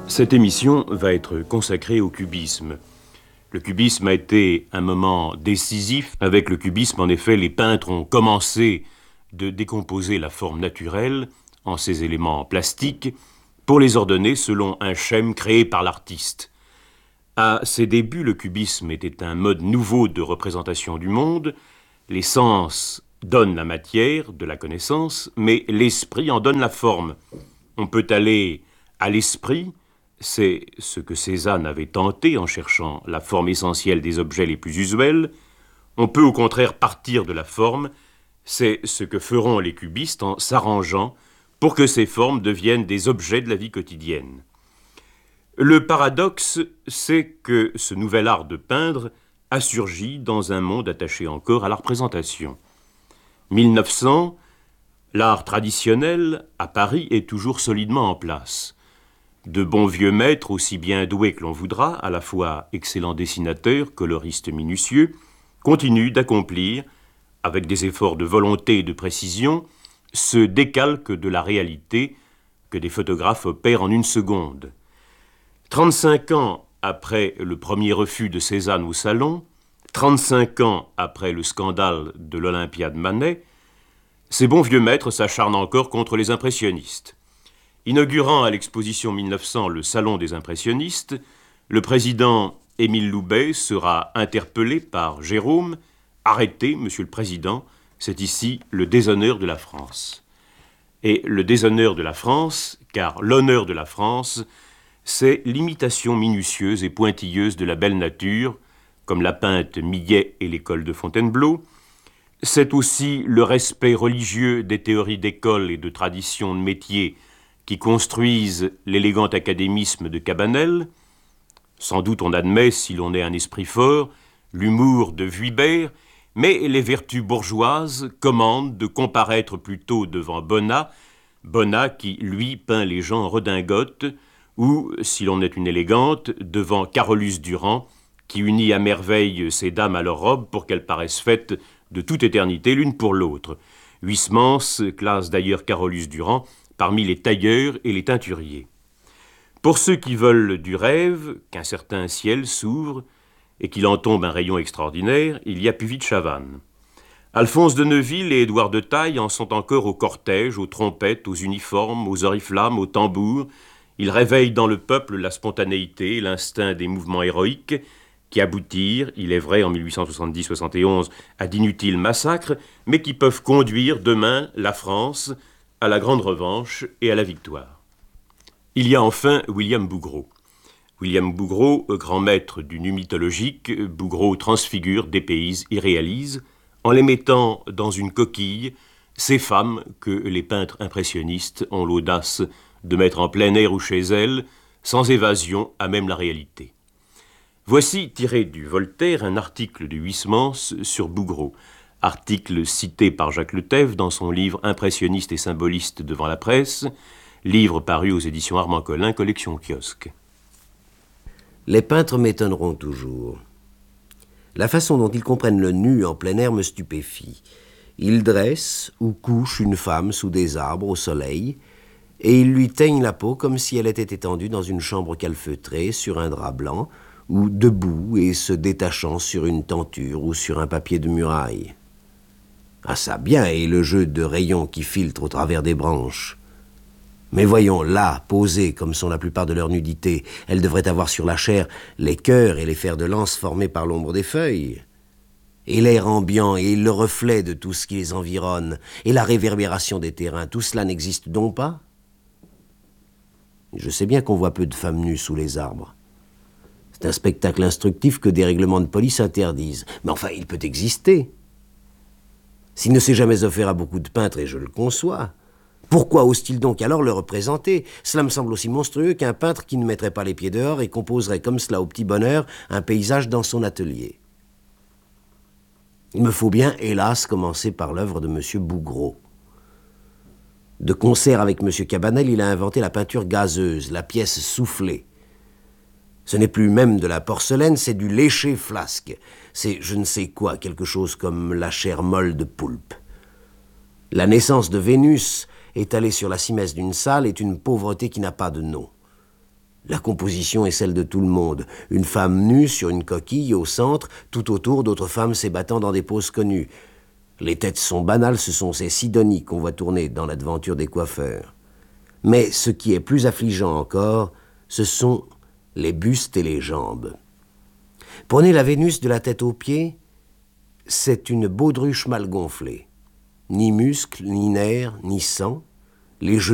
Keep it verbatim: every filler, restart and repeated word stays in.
Cette émission va être consacrée au cubisme. Le cubisme a été un moment décisif. Avec le cubisme, en effet, les peintres ont commencé de décomposer la forme naturelle en ses éléments plastiques pour les ordonner selon un schème créé par l'artiste. À ses débuts, le cubisme était un mode nouveau de représentation du monde. Les sens donnent la matière de la connaissance, mais l'esprit en donne la forme. On peut aller à l'esprit. C'est ce que Cézanne avait tenté en cherchant la forme essentielle des objets les plus usuels. On peut au contraire partir de la forme. C'est ce que feront les cubistes en s'arrangeant pour que ces formes deviennent des objets de la vie quotidienne. Le paradoxe, c'est que ce nouvel art de peindre a surgi dans un monde attaché encore à la représentation. mille neuf cents, l'art traditionnel à Paris est toujours solidement en place. De bons vieux maîtres, aussi bien doués que l'on voudra, à la fois excellents dessinateurs, coloristes minutieux, continuent d'accomplir, avec des efforts de volonté et de précision, ce décalque de la réalité que des photographes opèrent en une seconde. trente-cinq ans après le premier refus de Cézanne au Salon, trente-cinq ans après le scandale de l'Olympiade Manet, ces bons vieux maîtres s'acharnent encore contre les impressionnistes. Inaugurant à l'exposition mille neuf cents le Salon des impressionnistes, le président Émile Loubet sera interpellé par Jérôme. « Arrêtez, monsieur le président, c'est ici le déshonneur de la France. » Et le déshonneur de la France, car l'honneur de la France, c'est l'imitation minutieuse et pointilleuse de la belle nature, comme l'a peinte Millet et l'école de Fontainebleau. C'est aussi le respect religieux des théories d'école et de traditions de métier qui construisent l'élégant académisme de Cabanel. Sans doute on admet, si l'on est un esprit fort, l'humour de Vuibert, mais les vertus bourgeoises commandent de comparaître plutôt devant Bonnat, Bonnat qui, lui, peint les gens en redingote, ou, si l'on est une élégante, devant Carolus Duran, qui unit à merveille ces dames à leurs robes pour qu'elles paraissent faites de toute éternité l'une pour l'autre. Huysmans classe d'ailleurs Carolus Duran parmi les tailleurs et les teinturiers. Pour ceux qui veulent du rêve, qu'un certain ciel s'ouvre et qu'il en tombe un rayon extraordinaire, il y a Puvis de Chavannes. Alphonse de Neuville et Édouard de Taille en sont encore au cortège, aux trompettes, aux uniformes, aux oriflammes, aux tambours. Ils réveillent dans le peuple la spontanéité, l'instinct des mouvements héroïques qui aboutirent, il est vrai, en mille huit cent soixante-dix soixante et onze, à d'inutiles massacres, mais qui peuvent conduire demain la France à la grande revanche et à la victoire. Il y a enfin William Bouguereau. William Bouguereau, grand maître du nu mythologique, Bouguereau transfigure, dépayse et réalise, en les mettant dans une coquille, ces femmes que les peintres impressionnistes ont l'audace de mettre en plein air ou chez elles, sans évasion à même la réalité. Voici, tiré du Voltaire, un article de Huysmans sur Bouguereau, article cité par Jacques Letève dans son livre « Impressionniste et symboliste devant la presse », livre paru aux éditions Armand Collin, collection Kiosque. Les peintres m'étonneront toujours. La façon dont ils comprennent le nu en plein air me stupéfie. Ils dressent ou couchent une femme sous des arbres au soleil et ils lui teignent la peau comme si elle était étendue dans une chambre calfeutrée sur un drap blanc ou debout et se détachant sur une tenture ou sur un papier de muraille. Ah ça bien, et le jeu de rayons qui filtrent au travers des branches. Mais voyons, là, posées comme sont la plupart de leur nudité, elles devraient avoir sur la chair les cœurs et les fers de lance formés par l'ombre des feuilles. Et l'air ambiant et le reflet de tout ce qui les environne, et la réverbération des terrains, tout cela n'existe donc pas? Je sais bien qu'on voit peu de femmes nues sous les arbres. C'est un spectacle instructif que des règlements de police interdisent. Mais enfin, il peut exister. S'il ne s'est jamais offert à beaucoup de peintres, et je le conçois, pourquoi ose-t-il donc alors le représenter? Cela me semble aussi monstrueux qu'un peintre qui ne mettrait pas les pieds dehors et composerait comme cela au petit bonheur un paysage dans son atelier. Il me faut bien, hélas, commencer par l'œuvre de M. Bouguereau. De concert avec M. Cabanel, il a inventé la peinture gazeuse, la pièce soufflée. Ce n'est plus même de la porcelaine, c'est du léché flasque. C'est je ne sais quoi, quelque chose comme la chair molle de poulpe. La naissance de Vénus, étalée sur la simesse d'une salle, est une pauvreté qui n'a pas de nom. La composition est celle de tout le monde. Une femme nue sur une coquille au centre, tout autour d'autres femmes s'ébattant dans des poses connues. Les têtes sont banales, ce sont ces Sidonies qu'on voit tourner dans l'aventure des coiffeurs. Mais ce qui est plus affligeant encore, ce sont les bustes et les jambes. Prenez la Vénus de la tête aux pieds, c'est une baudruche mal gonflée. Ni muscles, ni nerfs, ni sang. Les genoux